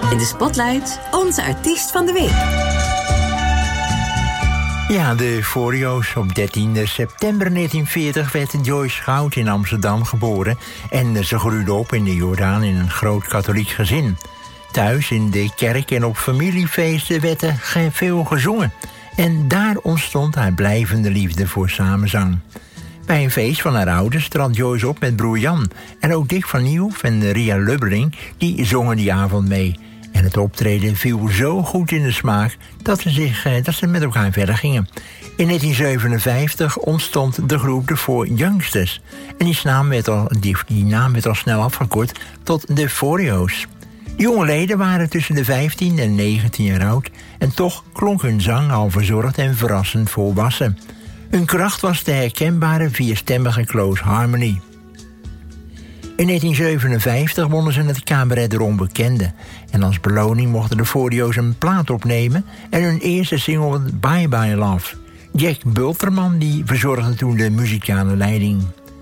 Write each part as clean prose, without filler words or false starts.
In de Spotlight, onze artiest van de week. Ja, de Foreo's. Op 13 september 1940 werd Joyce Schout in Amsterdam geboren. En ze groeide op in de Jordaan in een groot katholiek gezin. Thuis in de kerk en op familiefeesten werd er veel gezongen. En daar ontstond haar blijvende liefde voor samenzang. Bij een feest van haar ouders trad Joyce op met broer Jan. En ook Dick van Nieuwhof en Ria Lubbering die zongen die avond mee. En het optreden viel zo goed in de smaak dat ze met elkaar verder gingen. In 1957 ontstond de groep de Four Youngsters. En die naam werd al snel afgekort tot de Foreo's. Jonge leden waren tussen de 15 en 19 jaar oud. En toch klonk hun zang al verzorgd en verrassend volwassen. Hun kracht was de herkenbare vierstemmige close harmony. In 1957 wonnen ze het cabaret De Onbekende. En als beloning mochten de Foreo's een plaat opnemen en hun eerste single Bye Bye Love. Jack Bulterman die verzorgde toen de muzikale leiding.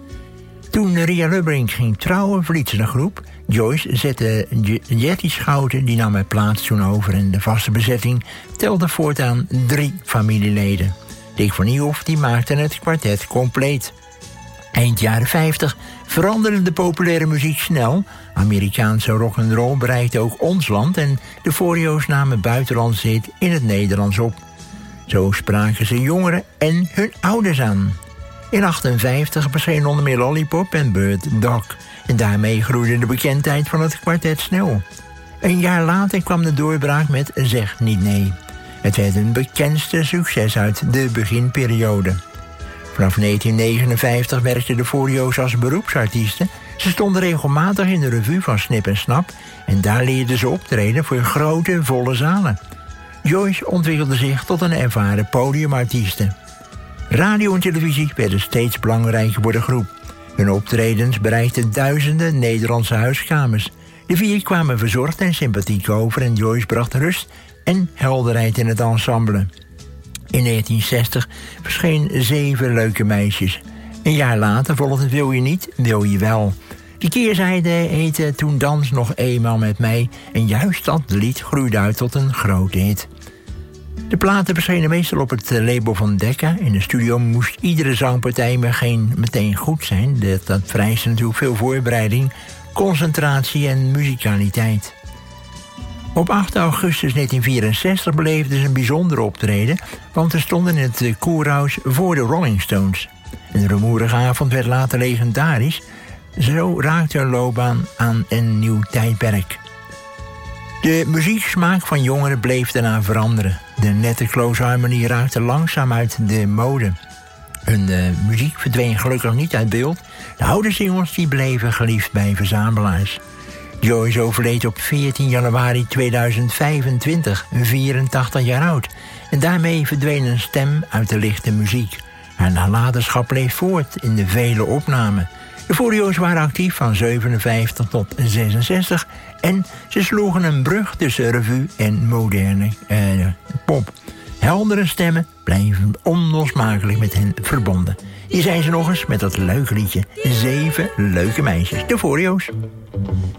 Toen Ria Lubbering ging trouwen, verliet ze de groep. Joyce zette Jetty Schouten, die nam haar plaats toen over. En de vaste bezetting telde voortaan 3 familieleden. Dick van Nieuwhof die maakte het kwartet compleet. Eind jaren 50 veranderde de populaire muziek snel. Amerikaanse rock'n'roll bereikte ook ons land en de Foreo's namen buitenlandse hit in het Nederlands op. Zo spraken ze jongeren en hun ouders aan. In 1958 verscheen onder meer Lollipop en Bird Dog. En daarmee groeide de bekendheid van het kwartet snel. Een jaar later kwam de doorbraak met Zeg Niet Nee. Het werd hun bekendste succes uit de beginperiode. Vanaf 1959 werkten de Foreo's als beroepsartiesten. Ze stonden regelmatig in de revue van Snip en Snap en daar leerden ze optreden voor grote, volle zalen. Joyce ontwikkelde zich tot een ervaren podiumartieste. Radio en televisie werden steeds belangrijker voor de groep. Hun optredens bereikten duizenden Nederlandse huiskamers. De 4 kwamen verzorgd en sympathiek over en Joyce bracht rust en helderheid in het ensemble. In 1960 verscheen 7 leuke meisjes. Een jaar later volgde Wil je niet, wil je wel. Die keerzijde heette Toen dans nog eenmaal met mij. En juist dat lied groeide uit tot een grote hit. De platen verschenen meestal op het label van Decca. In de studio moest iedere zangpartij meteen goed zijn. Dat vereiste natuurlijk veel voorbereiding, concentratie en muzikaliteit. Op 8 augustus 1964 beleefden ze een bijzonder optreden, want ze stonden in het koerhuis voor de Rolling Stones. Een rumoerige avond werd later legendarisch. Zo raakte hun loopbaan aan een nieuw tijdperk. De muzieksmaak van jongeren bleef daarna veranderen. De nette close harmony raakte langzaam uit de mode. Hun muziek verdween gelukkig niet uit beeld. De oude singles die bleven geliefd bij verzamelaars. Joyce overleed op 14 januari 2025, 84 jaar oud. En daarmee verdween een stem uit de lichte muziek. Haar nalatenschap bleef voort in de vele opnamen. De Foreo's waren actief van 57 tot 66 en ze sloegen een brug tussen revue en moderne pop. Heldere stemmen blijven onlosmakelijk met hen verbonden. Hier zijn ze nog eens met dat leuke liedje 7 leuke meisjes, de Foreo's.